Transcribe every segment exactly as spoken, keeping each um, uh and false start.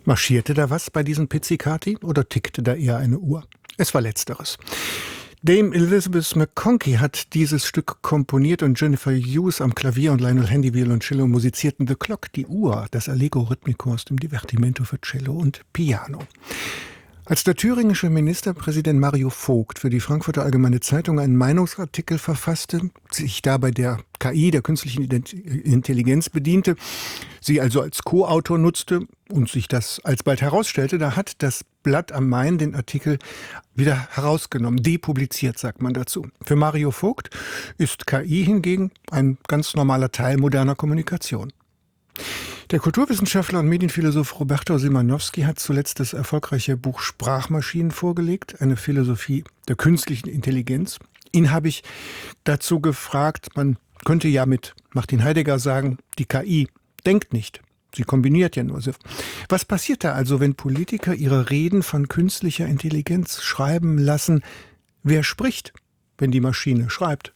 Marschierte da was bei diesen Pizzicati oder tickte da eher eine Uhr? Es war letzteres. Dame Elizabeth McConkie hat dieses Stück komponiert und Jennifer Hughes am Klavier und Lionel Handy Violoncello musizierten The Clock, die Uhr, das Allegro Ritmico aus dem Divertimento für Cello und Piano. Als der thüringische Ministerpräsident Mario Vogt für die Frankfurter Allgemeine Zeitung einen Meinungsartikel verfasste, sich dabei der K I, der künstlichen Intelligenz, bediente, sie also als Co-Autor nutzte und sich das alsbald herausstellte, da hat das Blatt am Main den Artikel wieder herausgenommen, depubliziert, sagt man dazu. Für Mario Vogt ist K I hingegen ein ganz normaler Teil moderner Kommunikation. Der Kulturwissenschaftler und Medienphilosoph Roberto Simanowski hat zuletzt das erfolgreiche Buch Sprachmaschinen vorgelegt, eine Philosophie der künstlichen Intelligenz. Ihn habe ich dazu gefragt, man könnte ja mit Martin Heidegger sagen, die K I denkt nicht, sie kombiniert ja nur. Was passiert da also, wenn Politiker ihre Reden von künstlicher Intelligenz schreiben lassen? Wer spricht, wenn die Maschine schreibt?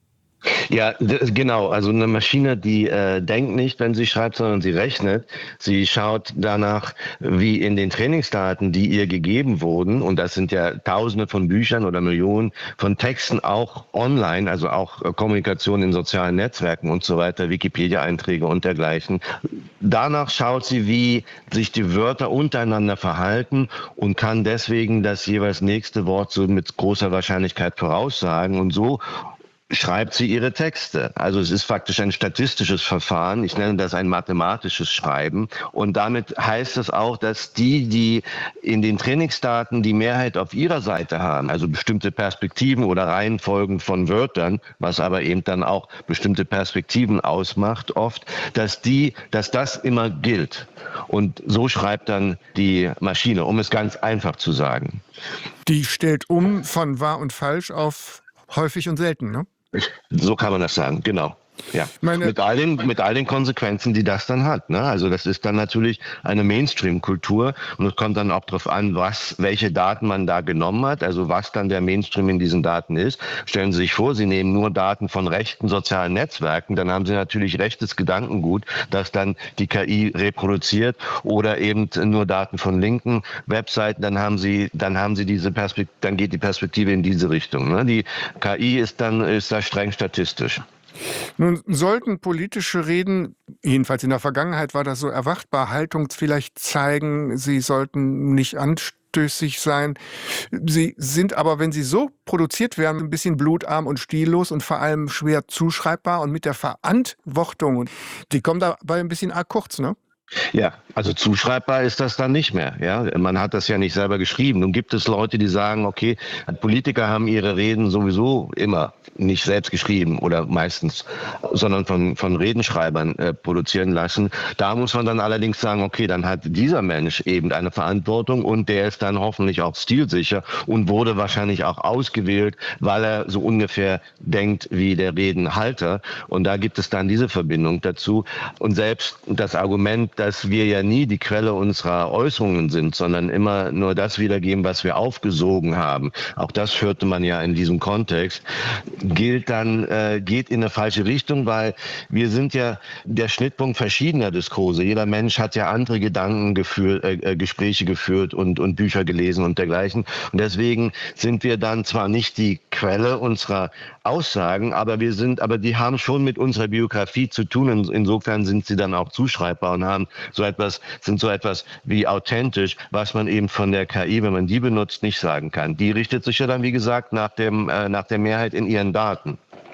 Ja, d- genau. Also eine Maschine, die äh, denkt nicht, wenn sie schreibt, sondern sie rechnet. Sie schaut danach, wie in den Trainingsdaten, die ihr gegeben wurden, und das sind ja Tausende von Büchern oder Millionen von Texten, auch online, also auch äh, Kommunikation in sozialen Netzwerken und so weiter, Wikipedia-Einträge und dergleichen. Danach schaut sie, wie sich die Wörter untereinander verhalten und kann deswegen das jeweils nächste Wort so mit großer Wahrscheinlichkeit voraussagen, und so schreibt sie ihre Texte. Also es ist faktisch ein statistisches Verfahren. Ich nenne das ein mathematisches Schreiben. Und damit heißt es auch, dass die, die in den Trainingsdaten die Mehrheit auf ihrer Seite haben, also bestimmte Perspektiven oder Reihenfolgen von Wörtern, was aber eben dann auch bestimmte Perspektiven ausmacht oft, dass die, dass das immer gilt. Und so schreibt dann die Maschine, um es ganz einfach zu sagen. Die stellt um von wahr und falsch auf häufig und selten, ne? So kann man das sagen, genau. Ja, Meine mit all den, mit all den Konsequenzen, die das dann hat, ne? Also das ist dann natürlich eine Mainstream-Kultur, und es kommt dann auch darauf an, was, welche Daten man da genommen hat, also was dann der Mainstream in diesen Daten ist. Stellen Sie sich vor, Sie nehmen nur Daten von rechten sozialen Netzwerken, dann haben Sie natürlich rechtes Gedankengut, das dann die K I reproduziert, oder eben nur Daten von linken Webseiten, dann haben Sie, dann haben Sie diese Perspektive, dann geht die Perspektive in diese Richtung, ne? Die K I ist dann, ist da streng statistisch. Nun sollten politische Reden, jedenfalls in der Vergangenheit war das so erwartbar, Haltung vielleicht zeigen, sie sollten nicht anstößig sein. Sie sind aber, wenn sie so produziert werden, ein bisschen blutarm und stillos und vor allem schwer zuschreibbar, und mit der Verantwortung, die kommen dabei ein bisschen arg kurz, ne? Ja, also zuschreibbar ist das dann nicht mehr. Ja, man hat das ja nicht selber geschrieben. Nun gibt es Leute, die sagen, okay, Politiker haben ihre Reden sowieso immer nicht selbst geschrieben oder meistens, sondern von, von Redenschreibern äh, produzieren lassen. Da muss man dann allerdings sagen, okay, dann hat dieser Mensch eben eine Verantwortung, und der ist dann hoffentlich auch stilsicher und wurde wahrscheinlich auch ausgewählt, weil er so ungefähr denkt wie der Redenhalter. Und da gibt es dann diese Verbindung dazu. Und selbst das Argument, dass wir ja nie die Quelle unserer Äußerungen sind, sondern immer nur das wiedergeben, was wir aufgesogen haben. Auch das hörte man ja in diesem Kontext. Gilt dann, äh, geht in eine falsche Richtung, weil wir sind ja der Schnittpunkt verschiedener Diskurse. Jeder Mensch hat ja andere Gedanken geführt, äh, Gespräche geführt und, und Bücher gelesen und dergleichen. Und deswegen sind wir dann zwar nicht die Quelle unserer Aussagen, aber wir sind, aber die haben schon mit unserer Biografie zu tun. In, insofern sind sie dann auch zuschreibbar und haben so etwas, sind so etwas wie authentisch, was man eben von der K I, wenn man die benutzt, nicht sagen kann. Die richtet sich ja dann, wie gesagt, nach dem, äh, nach der Mehrheit in ihren Daten.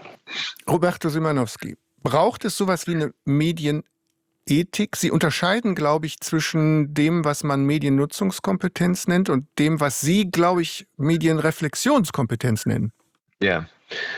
Roberto Simanowski, braucht es sowas wie eine Medienethik? Sie unterscheiden, glaube ich, zwischen dem, was man Mediennutzungskompetenz nennt, und dem, was Sie, glaube ich, Medienreflexionskompetenz nennen. Ja.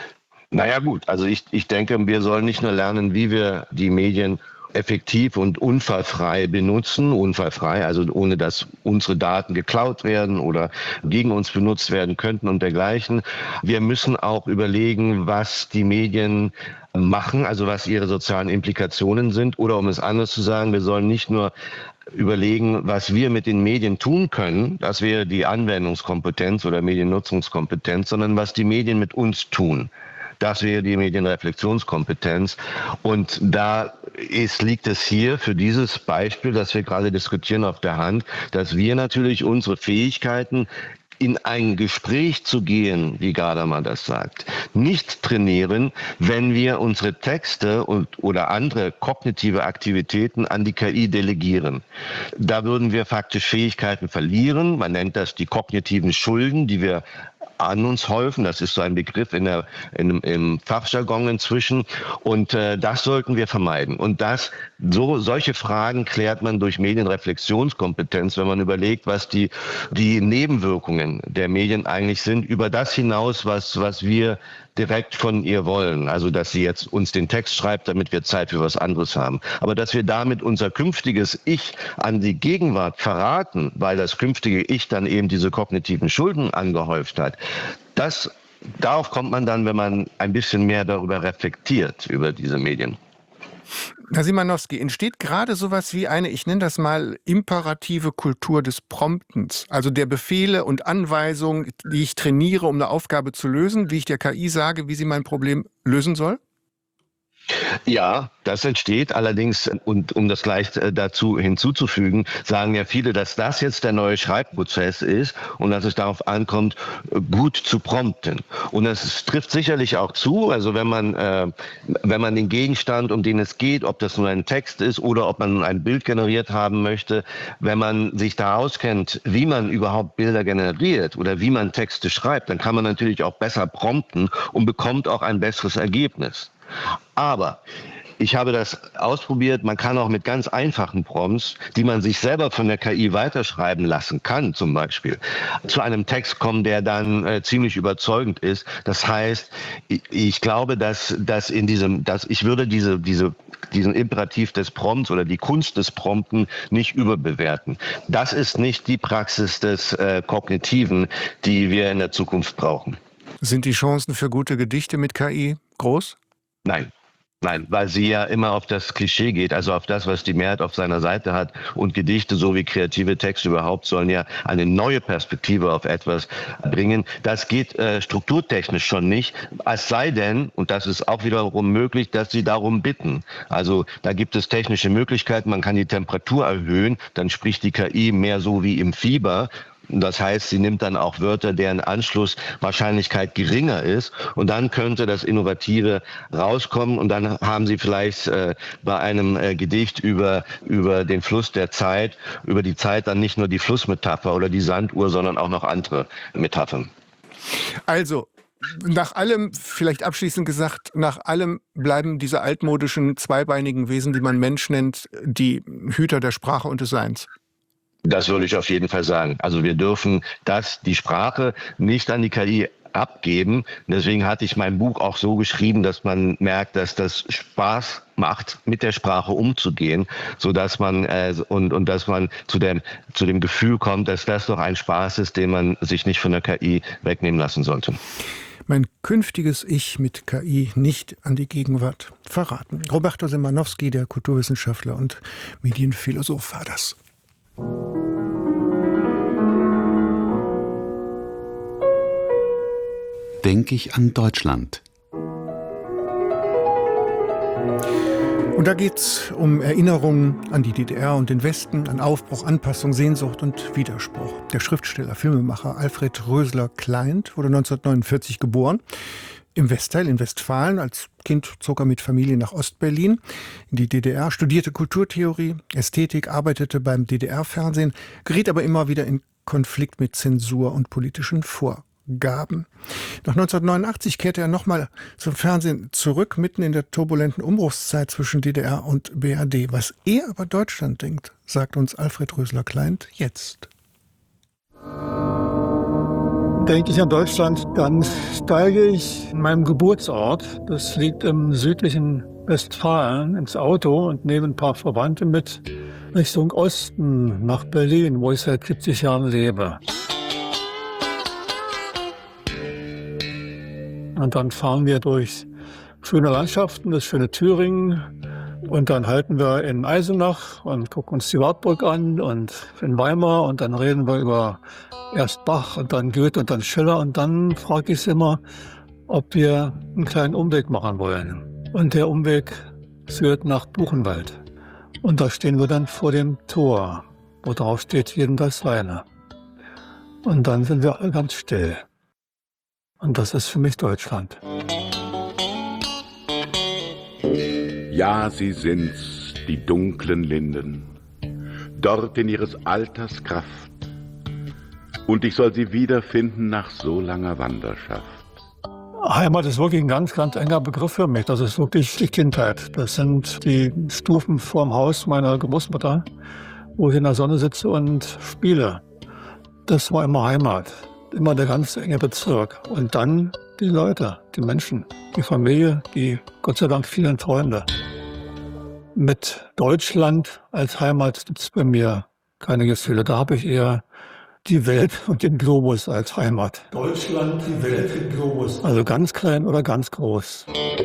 Naja gut, also ich, ich denke, wir sollen nicht nur lernen, wie wir die Medien effektiv und unfallfrei benutzen, unfallfrei, also ohne dass unsere Daten geklaut werden oder gegen uns benutzt werden könnten und dergleichen. Wir müssen auch überlegen, was die Medien machen, also was ihre sozialen Implikationen sind, oder um es anders zu sagen, wir sollen nicht nur überlegen, was wir mit den Medien tun können, das wäre die Anwendungskompetenz oder Mediennutzungskompetenz, sondern was die Medien mit uns tun. Das wäre die Medienreflexionskompetenz. Und da ist, liegt es hier für dieses Beispiel, das wir gerade diskutieren, auf der Hand, dass wir natürlich unsere Fähigkeiten, in ein Gespräch zu gehen, wie Gadamer das sagt, nicht trainieren, wenn wir unsere Texte und, oder andere kognitive Aktivitäten an die K I delegieren. Da würden wir faktisch Fähigkeiten verlieren. Man nennt das die kognitiven Schulden, die wir an uns häufen. Das ist so ein Begriff in der, in, im Fachjargon inzwischen. Und äh, das sollten wir vermeiden. Und das, so, solche Fragen klärt man durch Medienreflexionskompetenz, wenn man überlegt, was die, die Nebenwirkungen der Medien eigentlich sind, über das hinaus, was, was wir direkt von ihr wollen. Also, dass sie jetzt uns den Text schreibt, damit wir Zeit für was anderes haben. Aber dass wir damit unser künftiges Ich an die Gegenwart verraten, weil das künftige Ich dann eben diese kognitiven Schulden angehäuft hat, das, darauf kommt man dann, wenn man ein bisschen mehr darüber reflektiert, über diese Medien. Herr Szymanowski, entsteht gerade sowas wie eine, ich nenne das mal, imperative Kultur des Promptens, also der Befehle und Anweisungen, die ich trainiere, um eine Aufgabe zu lösen, wie ich der K I sage, wie sie mein Problem lösen soll? Ja, das entsteht allerdings, und um das gleich dazu hinzuzufügen, sagen ja viele, dass das jetzt der neue Schreibprozess ist und dass es darauf ankommt, gut zu prompten. Und das trifft sicherlich auch zu, also wenn man, äh, wenn man den Gegenstand, um den es geht, ob das nur ein Text ist oder ob man ein Bild generiert haben möchte, wenn man sich da auskennt, wie man überhaupt Bilder generiert oder wie man Texte schreibt, dann kann man natürlich auch besser prompten und bekommt auch ein besseres Ergebnis. Aber ich habe das ausprobiert, man kann auch mit ganz einfachen Prompts, die man sich selber von der K I weiterschreiben lassen kann, zum Beispiel, zu einem Text kommen, der dann äh, ziemlich überzeugend ist. Das heißt, ich, ich glaube, dass, dass in diesem, dass ich würde diese, diese, diesen Imperativ des Prompts oder die Kunst des Prompten nicht überbewerten. Das ist nicht die Praxis des äh, Kognitiven, die wir in der Zukunft brauchen. Sind die Chancen für gute Gedichte mit K I groß? Nein. Nein, weil sie ja immer auf das Klischee geht, also auf das, was die Mehrheit auf seiner Seite hat. Und Gedichte sowie kreative Texte überhaupt sollen ja eine neue Perspektive auf etwas bringen. Das geht äh, strukturtechnisch schon nicht, es sei denn, und das ist auch wiederum möglich, dass sie darum bitten. Also da gibt es technische Möglichkeiten, man kann die Temperatur erhöhen, dann spricht die K I mehr so wie im Fieber. Das heißt, sie nimmt dann auch Wörter, deren Anschlusswahrscheinlichkeit geringer ist. Und dann könnte das Innovative rauskommen. Und dann haben Sie vielleicht äh, bei einem äh, Gedicht über, über den Fluss der Zeit, über die Zeit dann nicht nur die Flussmetapher oder die Sanduhr, sondern auch noch andere Metaphern. Also, nach allem, vielleicht abschließend gesagt, nach allem bleiben diese altmodischen, zweibeinigen Wesen, die man Mensch nennt, die Hüter der Sprache und des Seins. Das würde ich auf jeden Fall sagen. Also wir dürfen das, die Sprache nicht an die K I abgeben. Deswegen hatte ich mein Buch auch so geschrieben, dass man merkt, dass das Spaß macht, mit der Sprache umzugehen, so dass man äh, und und dass man zu dem zu dem Gefühl kommt, dass das doch ein Spaß ist, den man sich nicht von der K I wegnehmen lassen sollte. Mein künftiges Ich mit K I nicht an die Gegenwart verraten. Roberto Szymanowski, der Kulturwissenschaftler und Medienphilosoph, war das. Denke ich an Deutschland. Und da geht es um Erinnerungen an die D D R und den Westen, an Aufbruch, Anpassung, Sehnsucht und Widerspruch. Der Schriftsteller, Filmemacher Alfred Rösler-Kleint wurde neunzehnhundertneunundvierzig geboren. Im Westteil in Westfalen. Als Kind zog er mit Familie nach Ostberlin in die D D R, studierte Kulturtheorie, Ästhetik, arbeitete beim D D R-Fernsehen, geriet aber immer wieder in Konflikt mit Zensur und politischen Vorgaben. Nach neunzehnhundertneunundachtzig kehrte er nochmal zum Fernsehen zurück, mitten in der turbulenten Umbruchszeit zwischen D D R und B R D. Was er über Deutschland denkt, sagt uns Alfred Rösler-Kleint jetzt. Denke ich an Deutschland, dann steige ich in meinem Geburtsort, das liegt im südlichen Westfalen, ins Auto und nehme ein paar Verwandte mit Richtung Osten nach Berlin, wo ich seit siebzig Jahren lebe. Und dann fahren wir durch schöne Landschaften, das schöne Thüringen. Und dann halten wir in Eisenach und gucken uns die Wartburg an und in Weimar. Und dann reden wir über erst Bach und dann Goethe und dann Schiller. Und dann frage ich sie immer, ob wir einen kleinen Umweg machen wollen. Und der Umweg führt nach Buchenwald. Und da stehen wir dann vor dem Tor, wo drauf steht jedem das Seine. Und dann sind wir alle ganz still. Und das ist für mich Deutschland. Ja, sie sind's, die dunklen Linden, dort in ihres Alters Kraft. Und ich soll sie wiederfinden nach so langer Wanderschaft. Heimat ist wirklich ein ganz, ganz enger Begriff für mich. Das ist wirklich die Kindheit. Das sind die Stufen vorm Haus meiner Großmutter, wo ich in der Sonne sitze und spiele. Das war immer Heimat, immer der ganz enge Bezirk. Und dann die Leute, die Menschen, die Familie, die Gott sei Dank vielen Freunde. Mit Deutschland als Heimat gibt es bei mir keine Gefühle. Da habe ich eher die Welt und den Globus als Heimat. Deutschland, die Welt, den Globus. Also ganz klein oder ganz groß.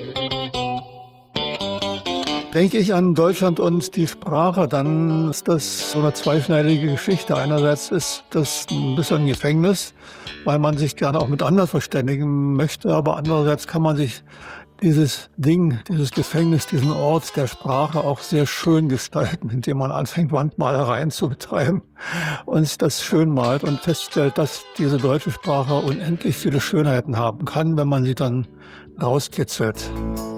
Denke ich an Deutschland und die Sprache, dann ist das so eine zweischneidige Geschichte. Einerseits ist das ein bisschen ein Gefängnis, weil man sich gerne auch mit anderen verständigen möchte, aber andererseits kann man sich dieses Ding, dieses Gefängnis, diesen Ort der Sprache auch sehr schön gestalten, indem man anfängt, Wandmalereien zu betreiben und das schön malt und feststellt, dass diese deutsche Sprache unendlich viele Schönheiten haben kann, wenn man sie dann rauskitzelt.